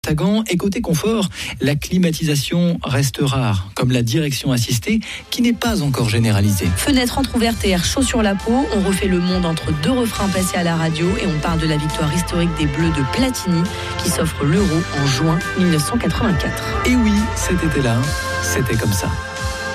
Tagan. Et côté confort, la climatisation reste rare, comme la direction assistée qui n'est pas encore généralisée. Fenêtre entrouverte et air chaud sur la peau, on refait le monde entre deux refrains passés à la radio et on parle de la victoire historique des Bleus de Platini qui s'offre l'Euro en juin 1984. Et oui, cet été-là, c'était comme ça.